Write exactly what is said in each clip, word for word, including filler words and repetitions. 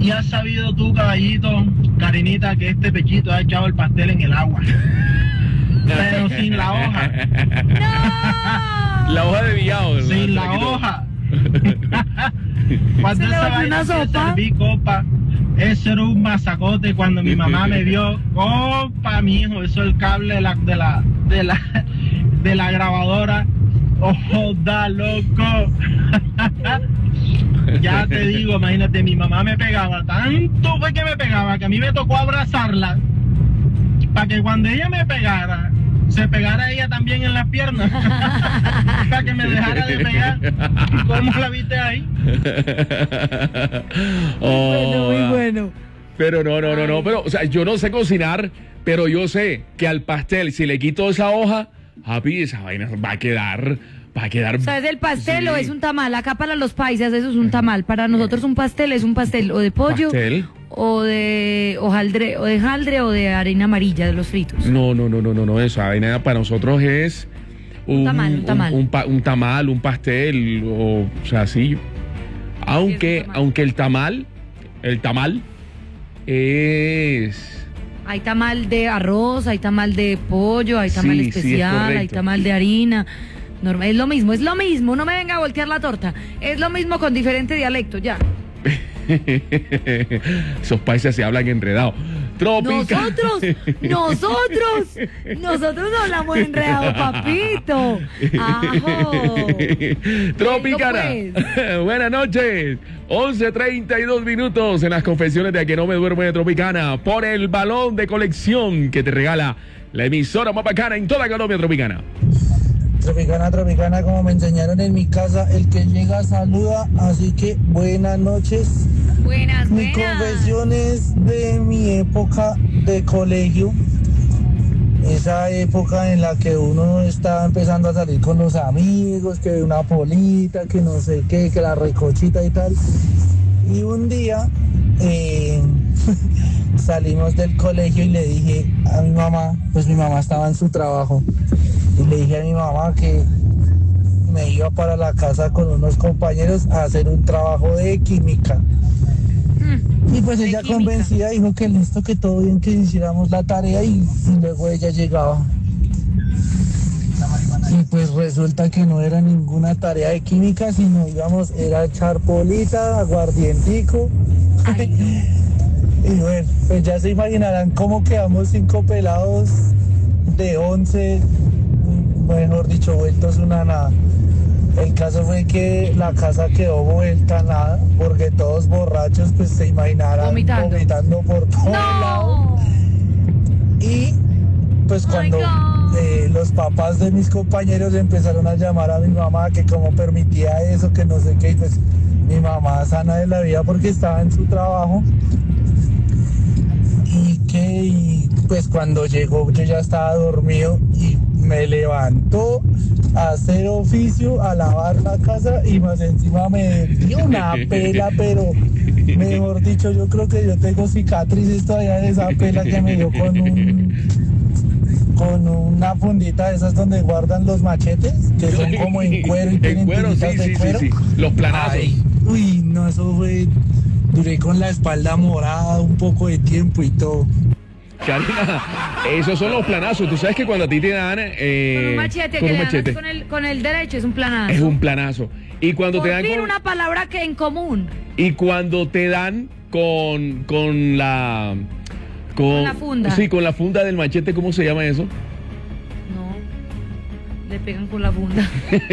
Y has sabido tú, caballito, Karinita, que este pechito ha echado el pastel en el agua. Pero sin la hoja. ¡No! La hoja de viado. Sin la hoja. Cuando Se le esa volvió una vaina se sopa. serví, copa, eso era un masacote. Cuando mi mamá me vio, copa, mijo, eso es el cable de la, de la, de la, de la grabadora. ¡Oh, da loco! Ya te digo, imagínate, mi mamá me pegaba, tanto fue que me pegaba, que a mí me tocó abrazarla, para que cuando ella me pegara, se pegara ella también en las piernas, para que me dejara de pegar. ¿Cómo la viste ahí? Oh, Bueno, muy bueno. Pero no, no, no, no, pero, o sea, yo no sé cocinar, pero yo sé que al pastel, si le quito esa hoja, papi, esa vaina va a quedar, va a quedar... O sea, ¿es el pastel sí. o es un tamal? Acá para los paisas eso es un tamal. Para nosotros un pastel es un pastel o de pollo ¿Pastel? o de hojaldre, o de jaldre o de harina amarilla de los fritos. No, no, no, no, no, no, esa vaina para nosotros es... Un tamal, un tamal. Un, un, pa- un tamal, un pastel, o, o sea, sí. Aunque, Sí, es un tamal. aunque el tamal, el tamal es... Hay tamal de arroz, hay tamal de pollo, hay tamal Sí, sí, es especial, hay correcto. tamal de harina. Normal, es lo mismo, es lo mismo, no me venga a voltear la torta. Es lo mismo con diferente dialecto, ya. Esos países se hablan enredados. Tropical. Nosotros, nosotros, nosotros no hablamos enredado, papito. Ajo. Tropicana. Venga, Buenas noches. once treinta y dos minutos en las confesiones de A Que No Me Duermo de Tropicana. Por el balón de colección que te regala la emisora más bacana en toda Colombia, Tropicana. Tropicana, tropicana, como me enseñaron en mi casa, el que llega saluda, así que buenas noches. Buenas, Mi buenas. confesión es de mi época de colegio, esa época en la que uno estaba empezando a salir con los amigos, que una polita, que no sé qué, que la recochita y tal. Y un día eh, salimos del colegio y le dije a mi mamá, pues mi mamá estaba en su trabajo, y le dije a mi mamá que me iba para la casa con unos compañeros a hacer un trabajo de química. Y pues de ella química. convencida dijo que listo, que todo bien, que hiciéramos la tarea, y, y luego ella llegaba. Y pues resulta que no era ninguna tarea de química, sino íbamos, era echar polita, aguardientico. Y bueno, pues ya se imaginarán cómo quedamos cinco pelados de once, mejor dicho, vueltos una nada. El caso fue que la casa quedó vuelta a nada, porque todos borrachos, pues se imaginarán Vomitando. vomitando por todos lados. No. Y pues Oh my cuando God. eh, los papás de mis compañeros empezaron a llamar a mi mamá, que cómo permitía eso, que no sé qué, y pues mi mamá sana de la vida porque estaba en su trabajo. Y que y, pues cuando llegó yo ya estaba dormido y me levantó a hacer oficio, a lavar la casa, y más encima me dio una pela, pero mejor dicho, yo creo que yo tengo cicatrices todavía de esa pela que me dio con un con una fundita de esas donde guardan los machetes, que son como en cuero y En tienen cuero, sí, tiritas de sí, sí, cuero. sí. Los planazos. Ay, uy, no, eso fue, duré con la espalda morada un poco de tiempo y todo. Karina, esos son los planazos. Tú sabes que cuando a ti te dan... eh, Con un machete, con que un le dan machete, con el, con el derecho es un planazo. es un planazo. Y cuando Por te dan fin con, una palabra que en común. y cuando te dan con con la con, Con la funda. Sí, con la funda del machete, ¿cómo se llama eso? No, le pegan con la funda.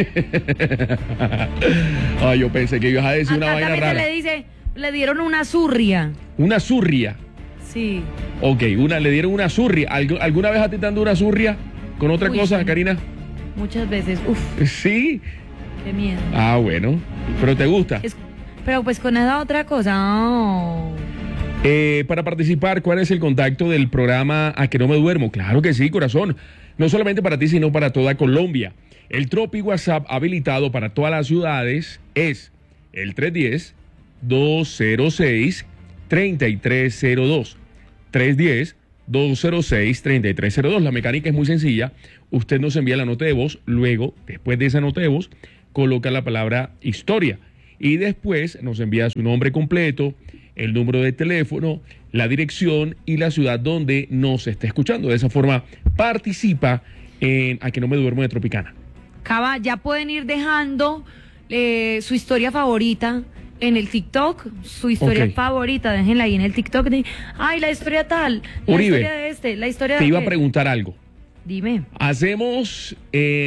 Ay, yo pensé que ibas a decir una Acá vaina también se rara. le dice, le dieron una zurria. Una zurria. Sí. Ok, una, le dieron una zurria. ¿Algu- ¿Alguna vez a ti te han dado una zurria con otra Uy, cosa, sí. Karina? Muchas veces. Uf, Sí. qué miedo. Ah, bueno. Pero te gusta. Es- pero pues con esa otra cosa. oh. Eh, para participar, ¿cuál es el contacto del programa A Que No Me Duermo? Claro que sí, corazón. No solamente para ti, sino para toda Colombia. El Tropi WhatsApp habilitado para todas las ciudades es el tres uno cero, dos cero seis, tres tres cero dos. tres uno cero, dos cero seis, tres tres cero dos. La mecánica es muy sencilla. Usted nos envía la nota de voz. Luego, después de esa nota de voz, coloca la palabra historia. Y después nos envía su nombre completo, el número de teléfono, la dirección y la ciudad donde nos esté escuchando. De esa forma participa en A que no me duermo de Tropicana. Cava, ya pueden ir dejando eh, su historia favorita en el TikTok, su historia Ok. favorita, déjenla ahí en el TikTok. De, ay, la historia tal, la Uribe, historia de este, la historia Te de iba a aquel". preguntar algo. Dime. ¿Hacemos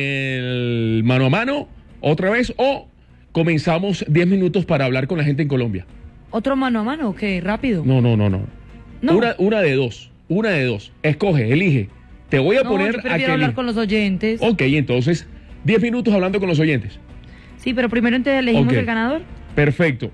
el mano a mano otra vez o comenzamos diez minutos para hablar con la gente en Colombia? ¿Otro mano a mano? ¿Qué? ¿Rápido? No, no, no, no. No. Una, una de dos, una de dos. Escoge, elige. Te voy a No, poner yo a prefiero que hablar eli- con los oyentes. Ok, entonces, diez minutos hablando con los oyentes. Sí, pero primero entonces elegimos Ok. el ganador. Perfecto.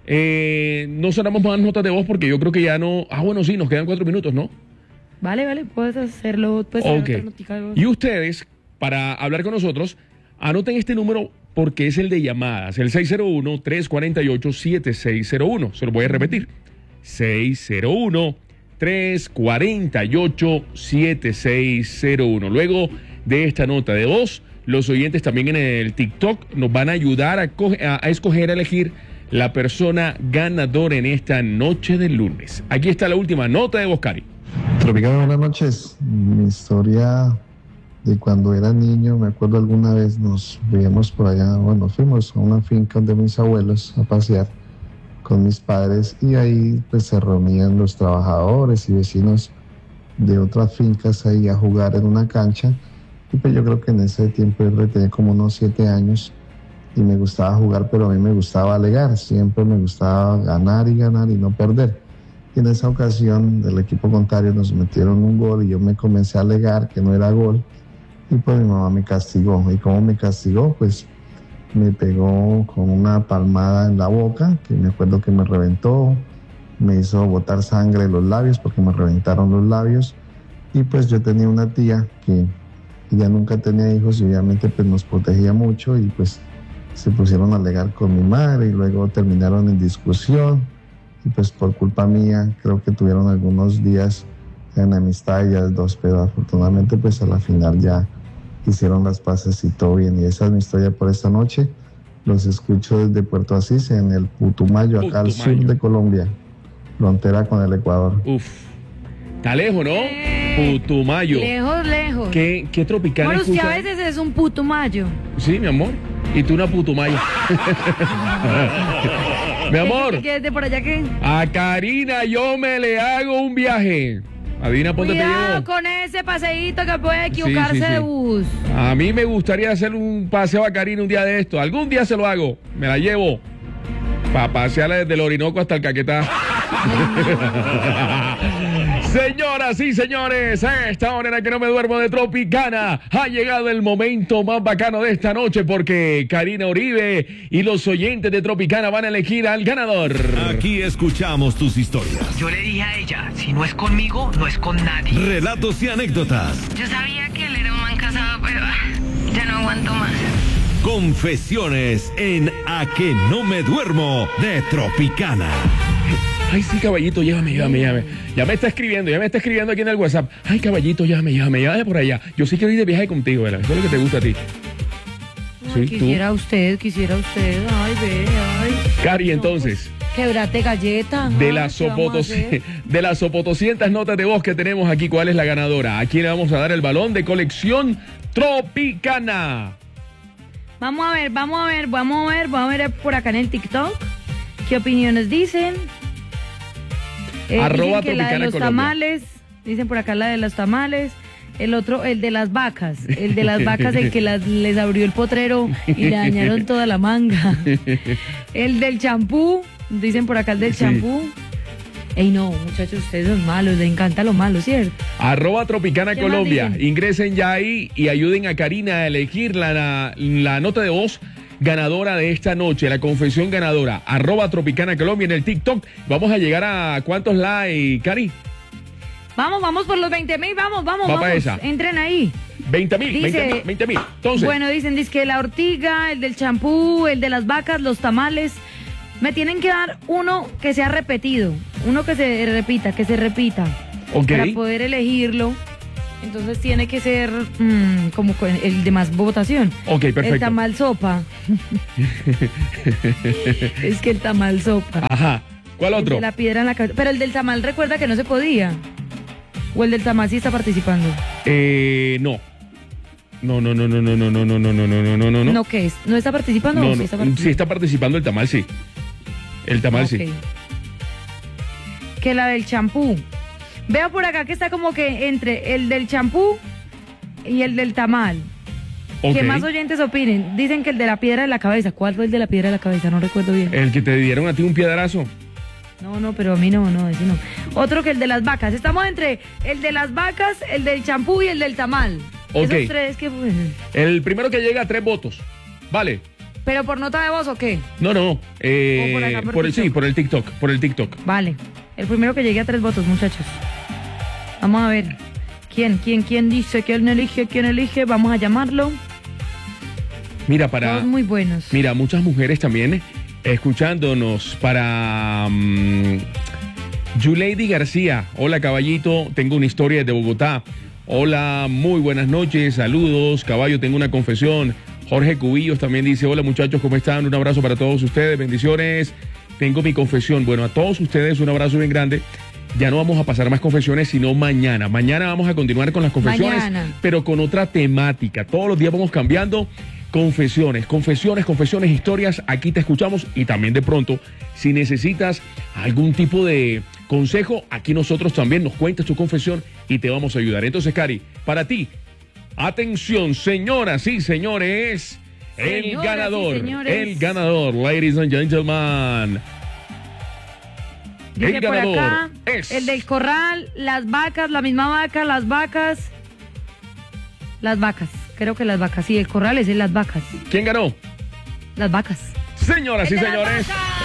Eh, no sonamos más notas de voz porque yo creo que ya no... Ah, bueno, sí, nos quedan cuatro minutos, ¿no? Vale, vale, puedes hacerlo. Puedes hacer Ok. otra notica de voz. Y ustedes, para hablar con nosotros, anoten este número porque es el de llamadas, el seis cero uno, tres cuatro ocho, siete seis cero uno. Se lo voy a repetir. seis cero uno, tres cuatro ocho, siete seis cero uno. Luego de esta nota de voz, los oyentes también en el TikTok nos van a ayudar a, coge- a, a escoger, a elegir la persona ganadora en esta noche del lunes. Aquí está la última nota de voz, Cari. Tropicana, buenas noches. Mi historia de cuando era niño, me acuerdo alguna vez nos veíamos por allá, bueno, fuimos a una finca de mis abuelos a pasear con mis padres y ahí pues se reunían los trabajadores y vecinos de otras fincas ahí a jugar en una cancha. Y pues yo creo que en ese tiempo yo tenía como unos siete años y me gustaba jugar, pero a mí me gustaba alegar, siempre me gustaba ganar y ganar y no perder. Y en esa ocasión el equipo contrario nos metieron un gol y yo me comencé a alegar que no era gol y pues mi mamá me castigó. ¿Y cómo me castigó? Pues me pegó con una palmada en la boca, que me acuerdo que me reventó, me hizo botar sangre en los labios porque me reventaron los labios. Y pues yo tenía una tía que ella nunca tenía hijos y obviamente pues nos protegía mucho y pues se pusieron a alegar con mi madre y luego terminaron en discusión y pues por culpa mía creo que tuvieron algunos días en amistad ellas dos, pero afortunadamente pues a la final ya hicieron las paces y todo bien. Y esa es mi historia por esta noche. Los escucho desde Puerto Asís en el Putumayo, acá al sur Putumayo. de Colombia, frontera con el Ecuador. Uf. Está lejos, ¿no? Eh, Putumayo. Lejos, lejos. ¿Qué, qué Tropicana Bueno, usted escucha? a veces es un puto mayo. Sí, mi amor. Y tú una Putumayo. Mi amor, ¿Qué es de por allá que? a Karina yo me le hago un viaje. Adivina, ponte te Cuidado llevo. con ese paseíto que puede equivocarse Sí, sí, sí. de bus. A mí me gustaría hacer un paseo a Karina un día de esto. Algún día se lo hago. Me la llevo. Para pasearla desde el Orinoco hasta el Caquetá. Señoras y señores, a esta hora en la que no me duermo de Tropicana, ha llegado el momento más bacano de esta noche porque Karina Uribe y los oyentes de Tropicana van a elegir al ganador. Aquí escuchamos tus historias, Yo le dije a ella, si no es conmigo, no es con nadie. relatos y anécdotas, Yo sabía que él era un man casado, pero ah, ya no aguanto más. confesiones en A que no me duermo de Tropicana. Ay, sí, caballito, llévame, llévame, llévame. Ya me está escribiendo, ya me está escribiendo aquí en el WhatsApp. Ay, caballito, llévame, llévame, llévame por allá. Yo sí quiero ir de viaje contigo, ¿verdad? Eso es lo que te gusta a ti. Ay, Sí, tú. quisiera usted, quisiera usted. Ay, ve, ay. Cari, No, entonces, pues, quebrate galleta. de Ay, las ¿qué vamos a sopotos, hacer? de las sopotoscientas notas de voz que tenemos aquí, ¿cuál es la ganadora? ¿A quién le vamos a dar el balón de colección Tropicana? Vamos a ver, vamos a ver, vamos a ver, vamos a ver por acá en el TikTok. ¿Qué opiniones dicen? Eh, Arroba dicen que la de Tropicana los Colombia. tamales, dicen por acá la de los tamales. El otro, el de las vacas. El de las vacas, el que las, les abrió el potrero y le dañaron toda la manga. El del champú, dicen por acá el del Sí. champú. Ey, no, muchachos, ustedes son malos, les encanta lo malo, ¿cierto? Arroba Tropicana ¿Qué más Colombia. dicen? Ingresen ya ahí y ayuden a Karina a elegir la, la, la nota de voz ganadora de esta noche, la confesión ganadora. Arroba Tropicana Colombia en el TikTok. Vamos a llegar a ¿cuántos likes, Cari? Vamos, vamos por los veinte mil, vamos, vamos, Va pa' vamos. esa. Entren ahí. veinte mil, Dice- veinte mil, veinte mil. Entonces, Bueno, dicen, dice que la ortiga, el del champú, el de las vacas, los tamales. Me tienen que dar uno que sea repetido, uno que se repita, que se repita. ok. Para poder elegirlo. Entonces tiene que ser mm, como con el de más votación. Ok, perfecto. El tamal sopa. Es que el tamal sopa. Ajá. ¿Cuál El otro? de la piedra en la cabeza. Pero el del tamal recuerda que no se podía. O el del tamal sí está participando. Eh, no. No, no, no, no, no, no, no, no, no, no, no, no, no, no. ¿No qué es? ¿No está participando No, o sí no, está participando? sí está participando el tamal, sí. El tamal, Ok. sí. Que la del champú. Veo por acá que está como que entre el del champú y el del tamal. Ok. Que más oyentes opinen. Dicen que el de la piedra de la cabeza. ¿Cuál fue el de la piedra de la cabeza? No recuerdo bien. El que te dieron a ti un piedrazo. No, no, pero a mí no, no, ese no. Otro que el de las vacas. Estamos entre el de las vacas, el del champú y el del tamal. Ok. Esos tres que... pues, El primero que llega a tres votos. Vale. ¿pero por nota de voz o qué? No, no. Eh, O por acá, por por el, sí, TikTok. por el TikTok. Por el TikTok. Vale. El primero que llegue a tres votos, muchachos. Vamos a ver. ¿Quién, quién, quién dice? ¿Quién elige? ¿Quién elige? Vamos a llamarlo. Mira, para. Todos muy buenos. Mira, muchas mujeres también escuchándonos. Para. Um, Yulady García. Hola, caballito. Tengo una historia de Bogotá. Hola, muy buenas noches. Saludos. Caballo, tengo una confesión. Jorge Cubillos también dice: hola, muchachos, ¿cómo están? Un abrazo para todos ustedes. Bendiciones. Tengo mi confesión. Bueno, a todos ustedes un abrazo bien grande. Ya no vamos a pasar más confesiones, sino mañana. Mañana vamos a continuar con las confesiones, Mañana. pero con otra temática. Todos los días vamos cambiando. Confesiones, confesiones, confesiones, historias. Aquí te escuchamos y también de pronto, si necesitas algún tipo de consejo, aquí nosotros también nos cuentas tu confesión y te vamos a ayudar. Entonces, Cari, para ti, atención, señoras y señores, el Señoras y ganador, señores. el ganador, ladies and gentlemen. Dice El por ganador acá, es- el del corral, las vacas, la misma vaca, las vacas. Las vacas, creo que las vacas. Sí, el corral es el las vacas. ¿Quién ganó? Las vacas. Señoras y ¡El de las señores.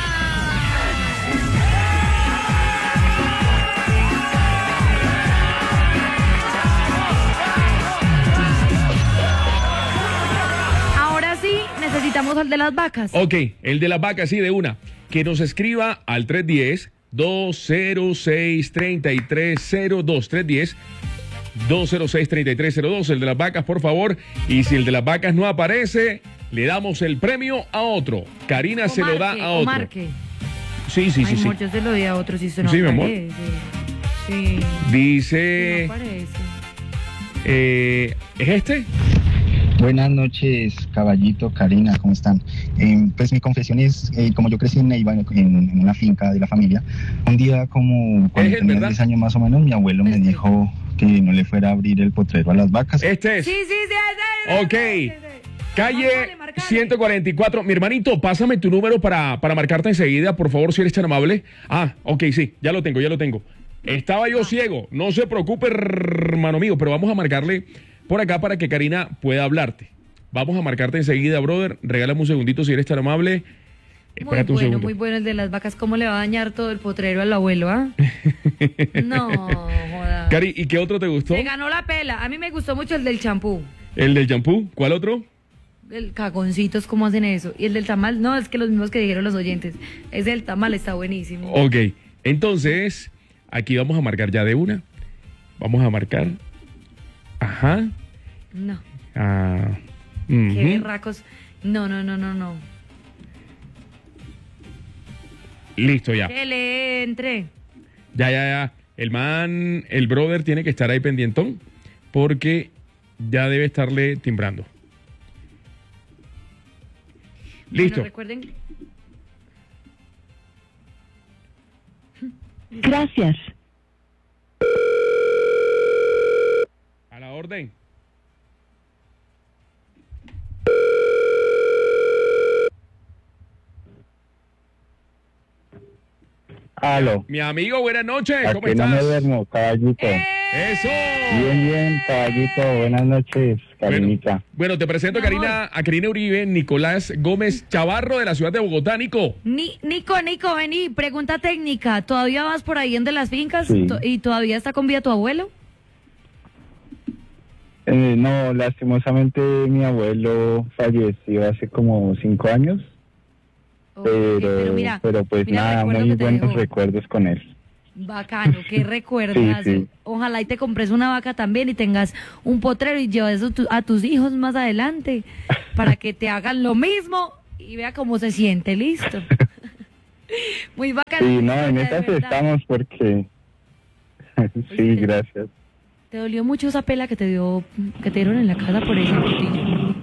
Ahora sí, necesitamos al de las vacas. Ok, el de las vacas, sí, de una. Que nos escriba al tres uno cero, dos cero seis, tres tres cero dos. tres uno cero, dos cero seis, tres tres cero dos. El de las vacas, por favor. Y si el de las vacas no aparece, le damos el premio a otro. Karina se lo da Marque, a o otro. marque. Sí, sí, sí, Ay, sí. amor, yo se lo di a otro si se no Sí, mi amor. aparece. Sí, Dice, no aparece. eh, ¿es este? Buenas noches, caballito, Karina, ¿cómo están? Eh, pues mi confesión es, eh, como yo crecí en Neiva, en, en una finca de la familia, un día como cuando Es él, tenía ¿verdad? diez años más o menos, mi abuelo me Este. dijo que no le fuera a abrir el potrero a las vacas. Este es. Sí, sí, sí, ese, ese, Ok. ese, ese. Calle Marcale, marcale. ciento cuarenta y cuatro. Mi hermanito, pásame tu número para, para marcarte enseguida, por favor, si eres tan amable. Ah, ok, sí, ya lo tengo, ya lo tengo. Estaba yo ciego, no se preocupe, hermano mío, pero vamos a marcarle por acá para que Karina pueda hablarte. Vamos a marcarte enseguida, brother. Regálame un segundito si eres tan amable. Muy Espérate un bueno, segundo. muy bueno el de las vacas. ¿Cómo le va a dañar todo el potrero al abuelo, ah? No, joda. Cari, ¿y qué otro te gustó? Se ganó la pela. A mí me gustó mucho el del champú. El del champú. ¿Cuál otro? El cagoncitos, ¿cómo hacen eso? Y el del tamal, no, es que los mismos que dijeron los oyentes. Ese del tamal está buenísimo. Ok, entonces, aquí vamos a marcar ya de una. Vamos a marcar. Ajá. No, Ah, qué ujú. berracos. No, no, no, no, no. Listo ya. Que le entre. Ya, ya, ya. El man, el brother tiene que estar ahí pendientón porque ya debe estarle timbrando. Listo. Bueno, recuerden. Gracias. A la orden. Aló, Mi amigo, buenas noches. ¿Cómo aquí no estás? me duermo, caballito. Eso. Bien, bien, caballito, buenas noches, Karinita. Bueno, bueno, te presento a Mi amor. Karina, a Karina Uribe, Nicolás Gómez Chavarro de la ciudad de Bogotá, Nico. Ni, Nico, Nico, vení, pregunta técnica. ¿Todavía vas por ahí en de las fincas Sí. To- y todavía está con vida tu abuelo? Eh, no, lastimosamente mi abuelo falleció hace como cinco años, Ok, pero, pero mira, pero pues mira el nada, recuerdo muy que te buenos dejó. recuerdos con él. Bacano, qué recuerdas. Sí, sí. Ojalá y te compres una vaca también y tengas un potrero y lleves eso tu- a tus hijos más adelante para que te hagan lo mismo y vea cómo se siente, listo. Muy bacán. Sí, no, en esas estamos porque... sí, gracias. ¿Te dolió mucho esa pela que te dio, que te dieron en la casa por ese portillo?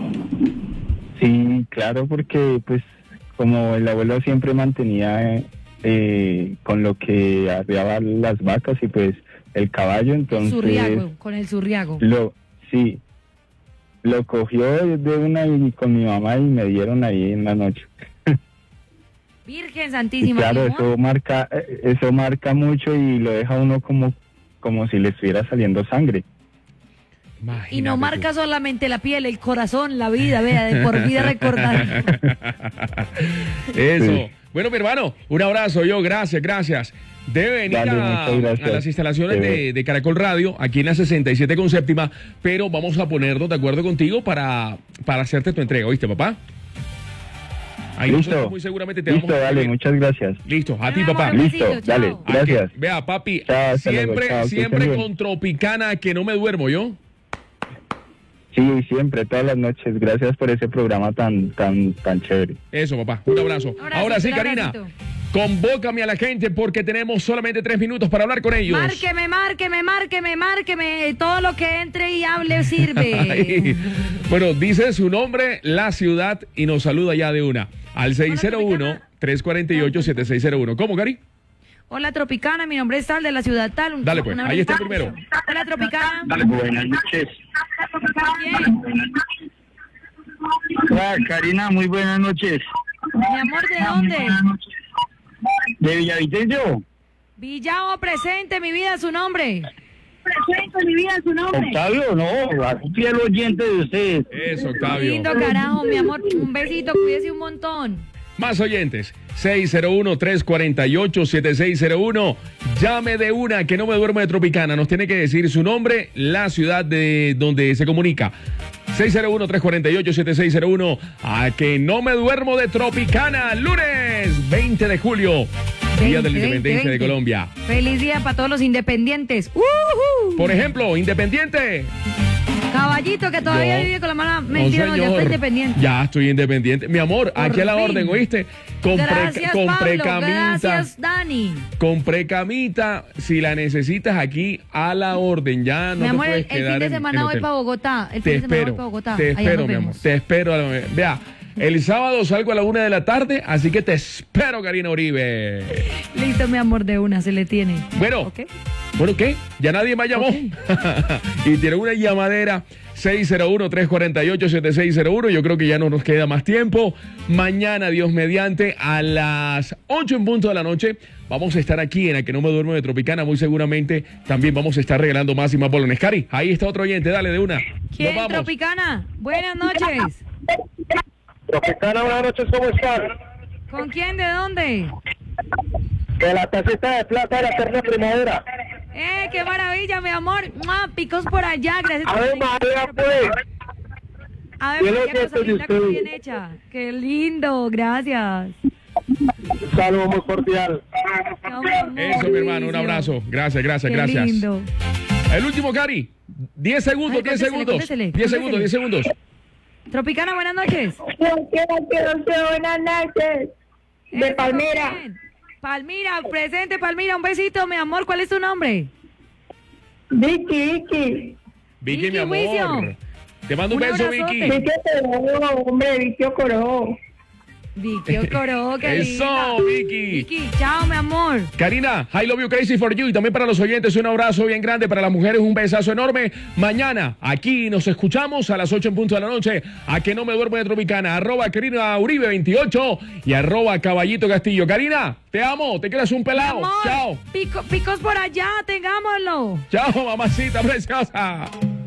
Sí, claro, porque pues como el abuelo siempre mantenía eh, con lo que arriaba las vacas y pues el caballo, entonces... Zurriago, con el zurriago. Lo, sí, lo cogió de una y con mi mamá y me dieron ahí en la noche. Virgen Y Santísima. claro, mi amor. eso marca, eh, eso marca mucho y lo deja uno como, como si le estuviera saliendo sangre. Imagínate Y no tú. marca solamente la piel, el corazón, la vida, vea, de por vida recordar. Eso. Sí. Bueno, mi hermano, un abrazo yo, gracias, gracias. Debe venir Dale, a, muchas gracias. a las instalaciones Debe. de, de Caracol Radio, aquí en la sesenta y siete con séptima, pero vamos a ponernos de acuerdo contigo para, para hacerte tu entrega, ¿oíste, papá? Ahí Listo. nosotros muy seguramente te Listo, vamos a dale, escribir. muchas gracias. Listo, a ti, Bueno, papá. amor, Listo, besito, chao. dale, A que- gracias. Vea, papi, Chao, hasta luego, siempre, chao, que siempre estén bien. con Tropicana, que no me duermo yo. Sí, siempre, todas las noches. Gracias por ese programa tan, tan, tan chévere. Eso, papá, un abrazo. Abracito, Ahora sí, un Karina, abracito. convócame a la gente porque tenemos solamente tres minutos para hablar con ellos. Márqueme, márqueme, márqueme, márqueme. Todo lo que entre y hable sirve. Ay. Bueno, dice su nombre, la ciudad y nos saluda ya de una. Al seis cero uno, tres cuatro ocho, siete seis cero uno. ¿Cómo, Cari? Hola, Tropicana, mi nombre es Tal, de la ciudad Tal. Un- Dale, pues, un ahí está abrazo. primero. Hola, Tropicana. Buenas noches. Bien. Hola, Karina, muy buenas noches. Mi amor, ¿de dónde? ¿De Villavicencio? Villao, presente, mi vida, su nombre. Presento mi vida su nombre. Octavio, no, un fiel oyente de ustedes. Eso, Octavio. Lindo carajo, mi amor. Un besito, cuídese un montón. Más oyentes, seis cero uno, tres cuatro ocho, siete seis cero uno. Llame de una, que no me duermo de Tropicana. Nos tiene que decir su nombre, la ciudad de donde se comunica. seis cero uno, tres cuatro ocho, siete seis cero uno. A que no me duermo de Tropicana. Lunes veinte de julio, Día de la veinte, Independencia veinte. de Colombia. Feliz día para todos los independientes. ¡Uhú! Por ejemplo, Independiente. Caballito que todavía No. vive con la mala No, mentira, no, ya señor. está independiente. Ya estoy independiente. Mi amor, Por aquí a la fin. orden, ¿oíste? Compré, Gracias, compré Pablo. camita. Gracias, Dani. Compré camita. Si la necesitas aquí, a la orden. Ya no mi te amor, el, puedes el quedar fin de en- semana en voy hotel. para Bogotá. El Te fin de semana voy espero, para Bogotá. te Allá nos espero, mi amor. vemos. Te espero. a la- Vea, el sábado salgo a la una de la tarde, así que te espero, Karina Uribe. Listo, mi amor, de una, se le tiene. Bueno, ¿Ok? bueno, ¿qué? Ya nadie me llamó. Y tiene una llamadera. seis cero uno, tres cuatro ocho, siete seis cero uno. Yo creo que ya no nos queda más tiempo. Mañana, Dios mediante, a las ocho en punto de la noche, vamos a estar aquí en A Que No Me Duermo de Tropicana. Muy seguramente también vamos a estar regalando más y más bolones. Cari, ahí está otro oyente. Dale, de una. ¿Quién, Nos vamos. Tropicana? Buenas noches. Tropicana, buenas noches, ¿cómo están? ¿Con quién? ¿De dónde? De la tacita de plata de la eterna primavera. ¡Eh, qué maravilla, mi amor! ¡Mua! Picos por allá, gracias. A ver, María, pues. A ver, Bien María, oyente cosa de linda, como ustedes. bien hecha. ¡Qué lindo! Gracias. Un saludo muy cordial. Eso, mi hermano, un abrazo. Gracias, gracias, Qué gracias. lindo. El último, Cari. diez segundos, Ay, diez contéstele, segundos. contéstele, diez segundos, diez contéstele. segundos. Tropicana, buenas noches. Yo quiero que buenas noches. De Eso, Palmera. bien. Palmira, presente, Palmira, un besito, mi amor. ¿Cuál es tu nombre? Vicky, Vicky. Vicky, Vicky mi amor. Wicio. Te mando un, Un beso, abrazote. Vicky. Vicky Coró, hombre, Vicky Coró. Vicky Ocoró, qué Eso, linda. Vicky. Vicky, chao, mi amor. Karina, I love you crazy for you. Y también para los oyentes, un abrazo bien grande. Para las mujeres, un besazo enorme. Mañana, aquí nos escuchamos a las ocho en punto de la noche. A Que No Me Duermo de Tropicana. Arroba Karina Uribe veintiocho y arroba Caballito Castillo. Karina, te amo. Te quedas un Mi pelado. amor, Chao. pico- picos por allá, tengámoslo. Chao, mamacita preciosa.